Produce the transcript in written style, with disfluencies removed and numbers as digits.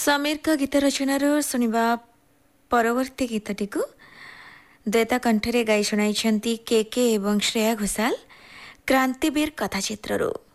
समीर गीत रचनार शुणा परवर्ती गीतटी को द्वैता कंठरे गाई शुणाई के एवं श्रेया घोषाल क्रांतिवीर कथाचित्रु।